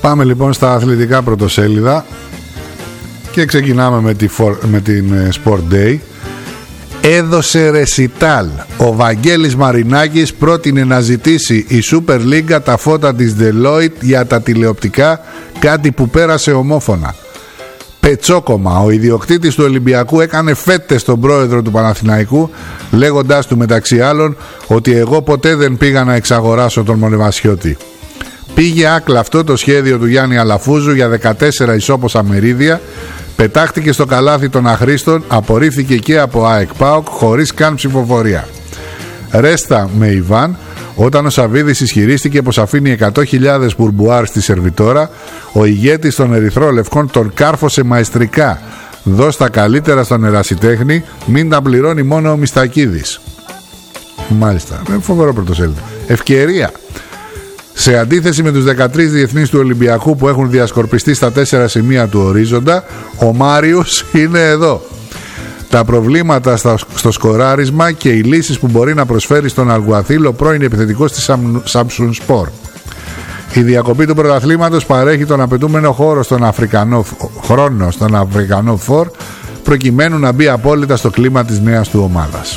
Πάμε λοιπόν στα αθλητικά πρωτοσέλιδα και ξεκινάμε με την Sport Day. Έδωσε ρεσιτάλ. Ο Βαγγέλης Μαρινάκης πρότεινε να ζητήσει η Super League τα φώτα της Deloitte για τα τηλεοπτικά, κάτι που πέρασε ομόφωνα. Πετσόκομα. Ο ιδιοκτήτης του Ολυμπιακού έκανε φέτες στον πρόεδρο του Παναθηναϊκού, λέγοντάς του μεταξύ άλλων ότι εγώ ποτέ δεν πήγα να εξαγοράσω τον Μονεβασιώτη. Πήγε άκλαυτο το σχέδιο του Γιάννη Αλαφούζου για 14 ισόποσα μερίδια, πετάχτηκε στο καλάθι των αχρήστων, απορρίφθηκε και από ΑΕΚ ΠΑΟΚ χωρίς καν ψηφοφορία. Ρέστα με Ιβάν. Όταν ο Σαββίδης ισχυρίστηκε πως αφήνει 100.000 μπουρμπουάρ στη σερβιτόρα, ο ηγέτης των Ερυθρόλευκων τον κάρφωσε μαεστρικά. Δώσ' τα καλύτερα στον ερασιτέχνη, μην τα πληρώνει μόνο ο Μιστακίδης. Μάλιστα, φοβερό πρωτοσέλιδο. Ευκαιρία. Σε αντίθεση με τους 13 διεθνείς του Ολυμπιακού που έχουν διασκορπιστεί στα 4 σημεία του ορίζοντα, ο Μάριος είναι εδώ. Τα προβλήματα στο σκοράρισμα και οι λύσεις που μπορεί να προσφέρει στον Αλγουαθίλ ο πρώην επιθετικός της Σαμσουνспор. Η διακοπή του πρωταθλήματος παρέχει τον απαιτούμενο χρόνο στον Αφρικανό Φορ, προκειμένου να μπει απόλυτα στο κλίμα της νέας του ομάδας.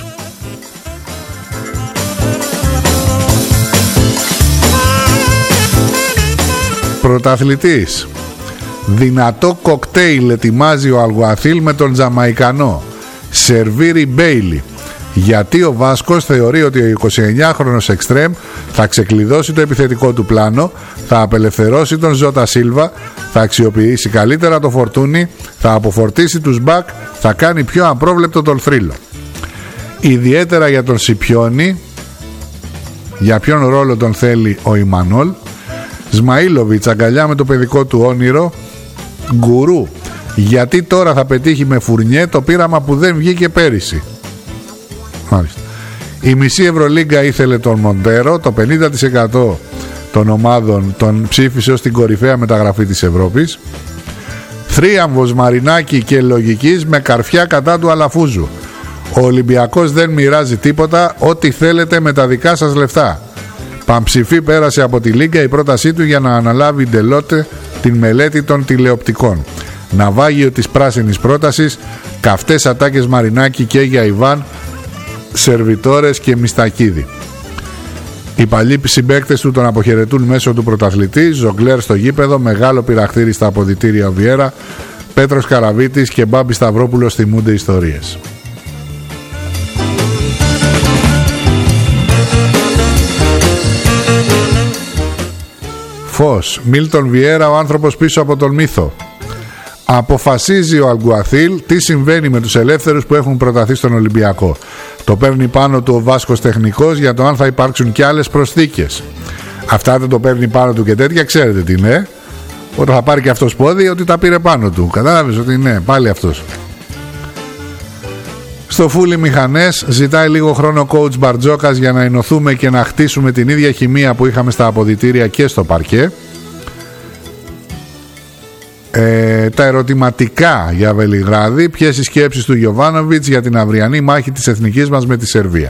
Πρωταθλητής. Δυνατό κοκτέιλ ετοιμάζει ο Αλγουαθίλ με τον Τζαμαϊκανό. Σερβίρι Μπέιλι. Γιατί ο Βάσκος θεωρεί ότι ο 29χρονος εξτρέμ θα ξεκλειδώσει το επιθετικό του πλάνο, θα απελευθερώσει τον Ζώτα Σίλβα, θα αξιοποιήσει καλύτερα το φορτούνι, θα αποφορτίσει τους μπακ, θα κάνει πιο απρόβλεπτο τον θρύλο. Ιδιαίτερα για τον Σιπιόνι. Για ποιον ρόλο τον θέλει ο Ιμανόλ. Σμαΐλοβιτς αγκαλιά με το παιδικό του όνειρο. Γκουρού. Γιατί τώρα θα πετύχει με Φουρνιέ το πείραμα που δεν βγήκε πέρυσι. Μάλιστα. Η μισή Ευρωλίγκα ήθελε τον Μοντέρο. Το 50% των ομάδων τον ψήφισε ως την κορυφαία μεταγραφή της Ευρώπης. Θρίαμβος Μαρινάκη και λογικής με καρφιά κατά του Αλαφούζου. Ο Ολυμπιακός δεν μοιράζει τίποτα, ό,τι θέλετε με τα δικά σας λεφτά. Παμψηφί πέρασε από τη Λίγκα η πρότασή του για να αναλάβει η Ντελότε την μελέτη των τηλεοπτικών. Ναυάγιο της πράσινης πρότασης, καυτές ατάκες Μαρινάκη και για Ιβάν, Σερβιτόρες και Μιστακίδη. Οι παλιοί συμπαίκτες του τον αποχαιρετούν μέσω του πρωταθλητή. Ζογκλέρ στο γήπεδο, μεγάλο πειραχτήρι στα αποδυτήρια Οβιέρα, Πέτρος Καραβίτης και Μπάμπη Σταυρόπουλος θυμούνται ιστορίες. Φως. Μίλτον Βιέρα, ο άνθρωπος πίσω από τον μύθο. Αποφασίζει ο Αλγκουαθίλ τι συμβαίνει με τους ελεύθερους που έχουν προταθεί στον Ολυμπιακό. Το παίρνει πάνω του ο Βάσκος τεχνικός για το αν θα υπάρξουν και άλλες προσθήκες. Αυτά δεν το παίρνει πάνω του και τέτοια, ξέρετε τι είναι. Όταν θα πάρει και αυτός πόδι, ότι τα πήρε πάνω του. Κατάλαβες ότι ναι, πάλι αυτός. Στο Φούλι Μηχανές ζητάει λίγο χρόνο coach Μπαρτζόκας για να ενωθούμε και να χτίσουμε την ίδια χημεία που είχαμε στα αποδυτήρια και στο παρκέ. Τα ερωτηματικά για Βελιγράδι. Ποιες οι σκέψεις του Γιοβάνοβιτς για την αυριανή μάχη της εθνικής μας με τη Σερβία.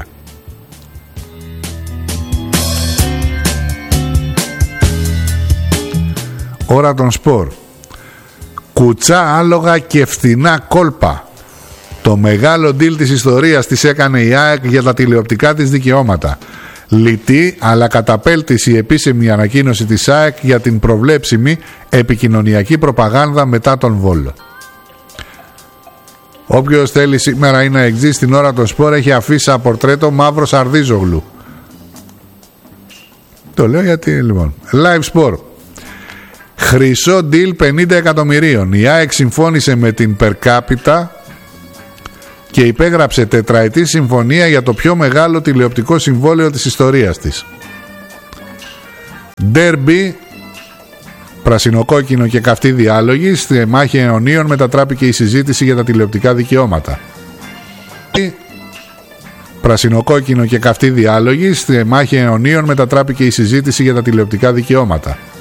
Ώρα των σπορ. Κουτσά άλογα και φθηνά κόλπα. Το μεγάλο deal της ιστορίας της έκανε η ΑΕΚ για τα τηλεοπτικά της δικαιώματα. Λιτή αλλά καταπέλτηση επίσημη ανακοίνωση της ΑΕΚ για την προβλέψιμη επικοινωνιακή προπαγάνδα μετά τον Βόλο. Όποιος θέλει σήμερα ή να εξηγεί στην ώρα των σπορ έχει αφήσει πορτρέτο Μαύρος Αρδίζογλου. Το λέω γιατί λοιπόν. Live Sport. Χρυσό deal 50 εκατομμυρίων. Η ΑΕΚ συμφώνησε με την Per Capita και υπέγραψε τετραετή συμφωνία για το πιο μεγάλο τηλεοπτικό συμβόλαιο της ιστορίας της. Ντέρμπι, πρασινοκόκκινο και καυτή διάλογη. Στη μάχη αιωνίων μετατράπηκε η συζήτηση για τα τηλεοπτικά δικαιώματα. Πρασινοκόκκινο και καυτή διάλογη. Στη μάχη αιωνίων μετατράπηκε η συζήτηση για τα τηλεοπτικά δικαιώματα.